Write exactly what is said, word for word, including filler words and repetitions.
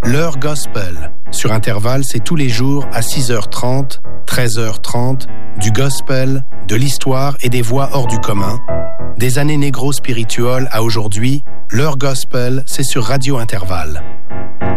l'heure gospel. Sur Intervalle, c'est tous les jours à six heures trente, treize heures trente, du gospel, de l'histoire et des voix hors du commun. Des années négro-spirituelles à aujourd'hui, l'heure gospel, c'est sur Radio Intervalle.